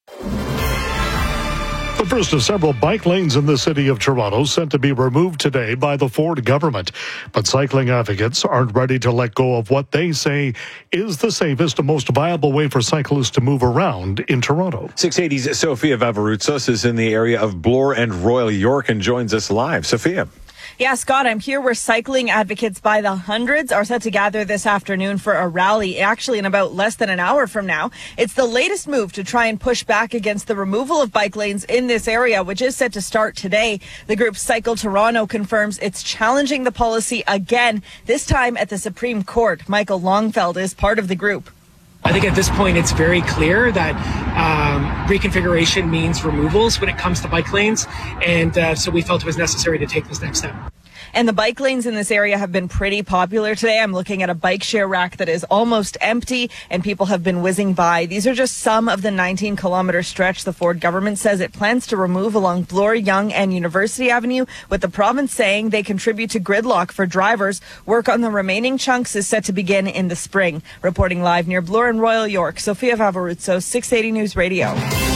The first of several bike lanes in the city of Toronto set to be removed today by the Ford government. But cycling advocates aren't ready to let go of what they say is the safest and most viable way for cyclists to move around in Toronto. 680's Sophia Vavaroutsos is in the area of Bloor and Royal York and joins us live. Sophia. Yeah, Scott, I'm here where cycling advocates by the hundreds are set to gather this afternoon for a rally, actually in about less than an hour from now. It's the latest move to try and push back against the removal of bike lanes in this area, which is set to start today. The group Cycle Toronto confirms it's challenging the policy again, this time at the Supreme Court. Michael Longfeld is part of the group. I think at this point it's very clear that reconfiguration means removals when it comes to bike lanes, and so we felt it was necessary to take this next step. And the bike lanes in this area have been pretty popular today. I'm looking at a bike share rack that is almost empty, and people have been whizzing by. These are just some of the 19-kilometer stretch the Ford government says it plans to remove along Bloor, Yonge, and University Avenue, with the province saying they contribute to gridlock for drivers. Work on the remaining chunks is set to begin in the spring. Reporting live near Bloor and Royal York, Sophia Vavaroutsos, 680 News Radio.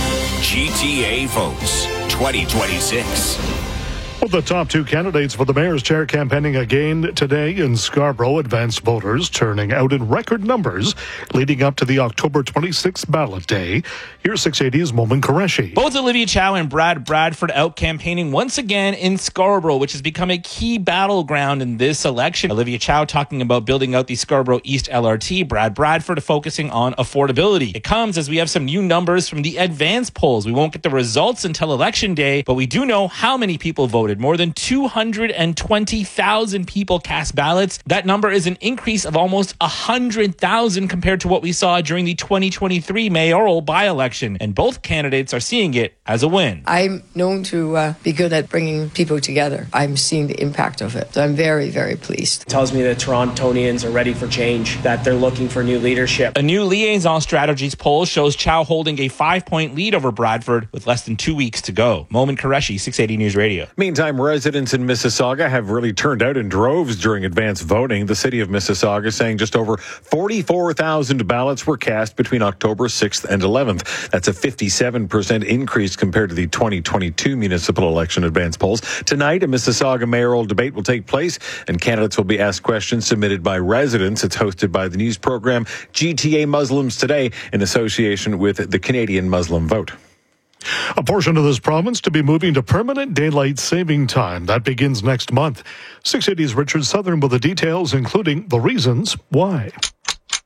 GTA votes 2026. Well, the top 2 candidates for the mayor's chair campaigning again today in Scarborough. Advanced voters turning out in record numbers leading up to the October 26th ballot day. Here's 680's Momin Qureshi. Both Olivia Chow and Brad Bradford out campaigning once again in Scarborough, which has become a key battleground in this election. Olivia Chow talking about building out the Scarborough East LRT. Brad Bradford focusing on affordability. It comes as we have some new numbers from the advanced polls. We won't get the results until election day, but we do know how many people voted. More than 220,000 people cast ballots. That number is an increase of almost 100,000 compared to what we saw during the 2023 mayoral by-election. And both candidates are seeing it as a win. I'm known to be good at bringing people together. I'm seeing the impact of it. So I'm very, very pleased. It tells me that Torontonians are ready for change, that they're looking for new leadership. A new Liaison Strategies poll shows Chow holding a 5-point lead over Bradford with less than 2 weeks to go. Momin Qureshi, 680 News Radio. Meantime, residents in Mississauga have really turned out in droves during advance voting. The city of Mississauga saying just over 44,000 ballots were cast between October 6th and 11th. That's a 57% increase compared to the 2022 municipal election advance polls. Tonight, a Mississauga mayoral debate will take place, and candidates will be asked questions submitted by residents. It's hosted by the news program GTA Muslims Today in association with the Canadian Muslim Vote. A portion of this province to be moving to permanent daylight saving time. That begins next month. 680's Richard Southern with the details, including the reasons why.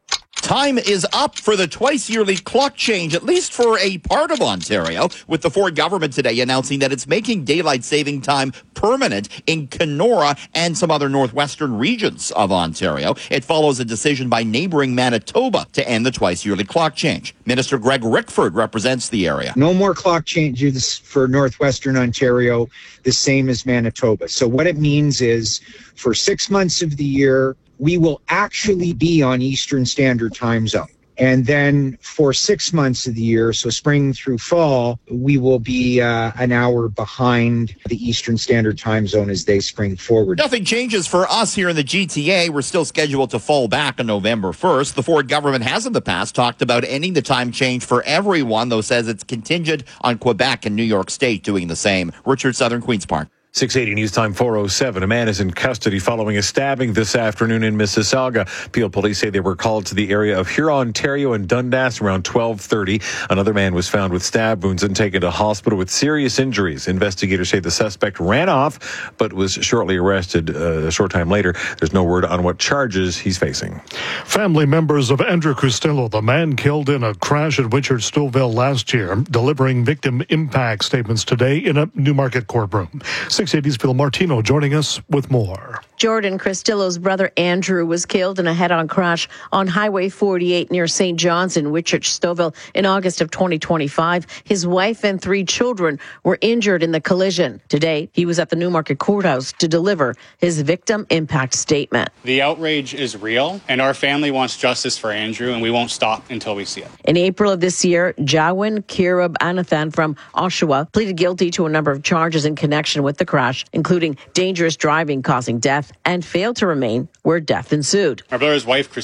Time is up for the twice-yearly clock change, at least for a part of Ontario, with the Ford government today announcing that it's making daylight saving time permanent in Kenora and some other northwestern regions of Ontario. It follows a decision by neighboring Manitoba to end the twice-yearly clock change. Minister Greg Rickford represents the area. No more clock changes for northwestern Ontario, the same as Manitoba. So what it means is for 6 months of the year, we will actually be on Eastern Standard Time Zone. And then for 6 months of the year, so spring through fall, we will be an hour behind the Eastern Standard Time Zone as they spring forward. Nothing changes for us here in the GTA. We're still scheduled to fall back on November 1st. The Ford government has in the past talked about ending the time change for everyone, though says it's contingent on Quebec and New York State doing the same. Richard, Southern Queen's Park. 680 News Time 407. A man is in custody following a stabbing this afternoon in Mississauga. Peel police say they were called to the area of Huron, Ontario and Dundas around 12:30. Another man was found with stab wounds and taken to hospital with serious injuries. Investigators say the suspect ran off but was shortly arrested a short time later. There's no word on what charges he's facing. Family members of Andrew Costello, the man killed in a crash at Richard Stouffville last year, delivering victim impact statements today in a Newmarket courtroom. 680's Phil Martino joining us with more. Jordan Cristillo's brother Andrew was killed in a head-on crash on Highway 48 near St. John's in Whitchurch-Stouffville in August of 2025. His wife and 3 children were injured in the collision. Today, he was at the Newmarket Courthouse to deliver his victim impact statement. The outrage is real, and our family wants justice for Andrew, and we won't stop until we see it. In April of this year, Jawin Kirab Anathan from Oshawa pleaded guilty to a number of charges in connection with the crash, including dangerous driving causing death, and failed to remain where death ensued. My brother's wife,